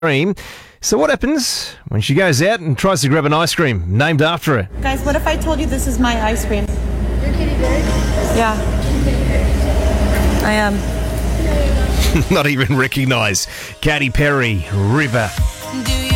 cream. So what happens when she goes out and tries to grab an ice cream named after her? Guys, what if I told you this is my ice cream? You're Kitty Bird? Yeah, I am. Not even recognise Katy Perry, River. Do